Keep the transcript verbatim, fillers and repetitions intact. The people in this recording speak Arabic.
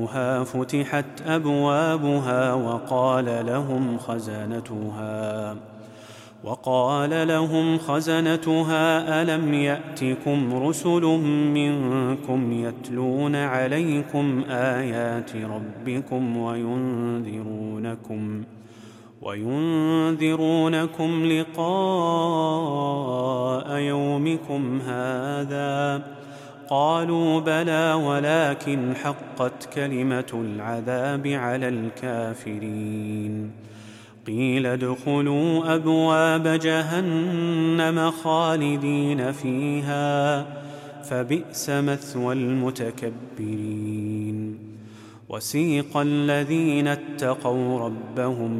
دخلوها فتحت أبوابها وقال لهم خزنتها وقال لهم خزنتها ألم يأتكم رسل منكم يتلون عليكم آيات ربكم وينذرونكم وينذرونكم لقاء يومكم هذا؟ قالوا بلى ولكن حقت كلمة العذاب على الكافرين. قيل ادخلوا أبواب جهنم خالدين فيها فبئس مثوى المتكبرين. وسيق الذين اتقوا ربهم